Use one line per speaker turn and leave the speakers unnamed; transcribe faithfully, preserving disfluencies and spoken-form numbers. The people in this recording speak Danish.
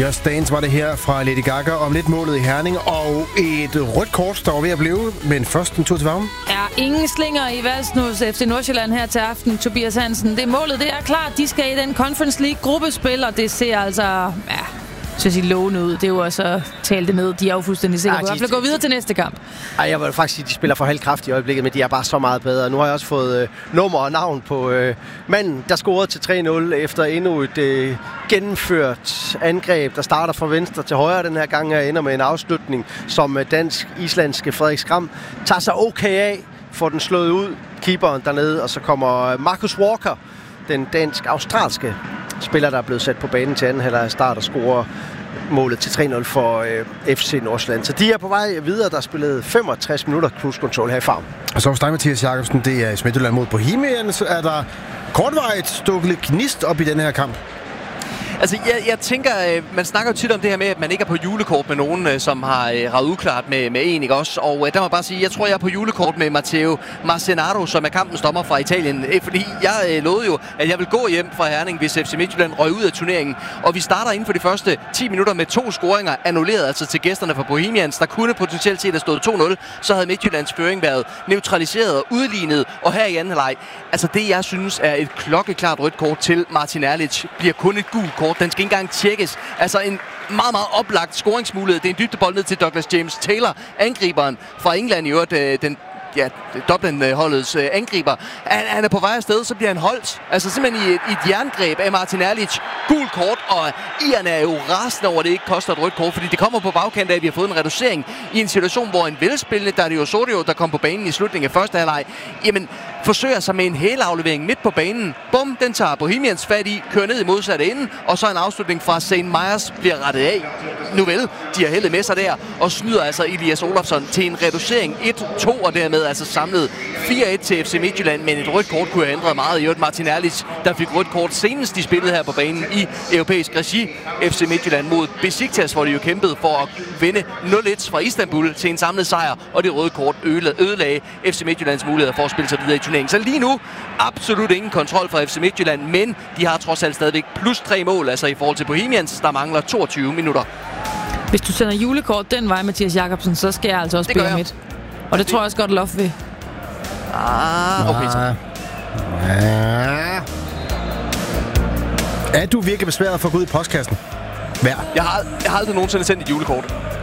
Just Dance var det her fra Lady Gaga om lidt målet i Herning, og et rødt kort, der var ved at blive, men først en tur til varmen.
Ja, ingen slinger i valsen hos F C Nordsjælland her til aften, Tobias Hansen. Det målet, det er klart, de skal i den Conference League-gruppespil, og det ser altså, ja, så at sige lovende ud. Det er jo også talt det ned. De er jo fuldstændig sikre på, at de gå videre til næste kamp.
Ej, jeg vil faktisk sige, at de spiller for halvt kraft i øjeblikket, men de er bare så meget bedre. Nu har jeg også fået øh, nummer og navn på øh, manden, der scorede til tre nul efter endnu et øh, gennemført angreb, der starter fra venstre til højre den her gang, og ender med en afslutning, som øh, dansk-islandske Frederik Skram tager sig okay af, får den slået ud, keeperen dernede, og så kommer Marcus Walker, den dansk-australske spiller, der er blevet sat på banen til anden halvleg start og scorer målet til tre nul for øh, F C Nordsjælland. Så de er på vej videre. Der er spillet femogtres minutter cruise control her i Farm.
Og så hos dig, Mathias Jakobsen, det er Midtjylland mod Bohemian. Så er der kortvarigt stukket lidt gnist op i den her kamp.
Altså, jeg, jeg tænker, øh, man snakker jo tit om det her med, at man ikke er på julekort med nogen, øh, som har øh, ravet uklart med, med en, ikke også? Og øh, der må jeg bare sige, jeg tror, jeg er på julekort med Matteo Marcenaro, som er kampens dommer fra Italien. Øh, fordi jeg øh, lovede jo, at jeg vil gå hjem fra Herning, hvis F C Midtjylland røg ud af turneringen. Og vi starter inden for de første ti minutter med to scoringer, annulleret altså til gæsterne fra Bohemians. Der kunne potentielt set have stået to nul, så havde Midtjyllands føring været neutraliseret og udlignet. Og her i anden halvleg, altså det, jeg synes er et klokkeklart rødt kort til Martin Erlich, bliver kun et gult kort. Den skal ikke engang tjekkes. Altså en meget, meget oplagt scoringsmulighed. Det er en dybdebold ned til Douglas James Taylor, angriberen fra England i øvrigt, øh, den ja, Dublin-holdets øh, angriber. Han, han er på vej afsted, så bliver han holdt. Altså simpelthen i et, i et jerngreb af Martin Erlich. Gul kort, og Ian er jo rasende over, at det ikke koster et rødt kort, fordi det kommer på bagkant af, at vi har fået en reducering i en situation, hvor en velspillende Dario Osorio, der kom på banen i slutningen af første halvleg, jamen forsøger sig med en hælaflevering midt på banen. Bum, den tager Bohemians fat i, kører ned i modsatte ende, og så en afslutning fra Saint Myers bliver rettet af. Nu vel, de har heldet med sig der, og snyder altså Elias Olofsson til en reducering et to, og dermed altså samlet fire et til F C Midtjylland, men et rødt kort kunne have ændret meget. I øvrigt Martin Erlich, der fik rødt kort senest de spillede her på banen i europæisk regi. F C Midtjylland mod Besiktas, hvor de jo kæmpede for at vinde nul et fra Istanbul til en samlet sejr, og det røde kort ødelagde F C Midtjyllands muligheder for at spille sig videre i turneringen. Så lige nu absolut ingen kontrol fra F C Midtjylland, men de har trods alt stadigvæk plus tre mål, altså i forhold til Bohemians, der mangler toogtyve minutter.
Hvis du sender julekort den vej, Mathias Jakobsen, så skal jeg altså også spille midt. Og det tror jeg også godt Lof ved.
Ah, okay så.
Ja. Er du virkelig besværet for at gå ud i postkassen? Hver.
Jeg har, jeg har aldrig nogensinde sendt et julekort.